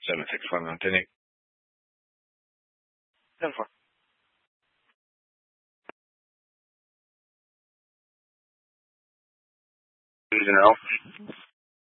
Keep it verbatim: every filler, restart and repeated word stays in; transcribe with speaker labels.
Speaker 1: seven six five nine eight. ten four. General.